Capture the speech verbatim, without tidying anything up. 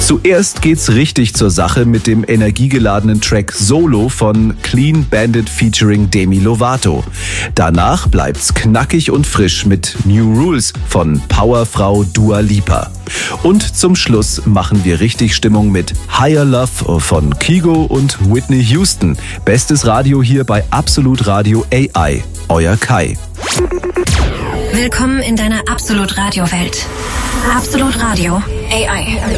Zuerst geht's richtig zur Sache mit dem energiegeladenen Track Solo von Clean Bandit featuring Demi Lovato. Danach bleibt's knackig und frisch mit New Rules von Powerfrau Dua Lipa. Und zum Schluss machen wir richtig Stimmung mit Higher Love von Kygo und Whitney Houston. Bestes Radio hier bei Absolut Radio A I. Euer Kai. Willkommen in deiner Absolut Radio Welt. Absolut Radio A I.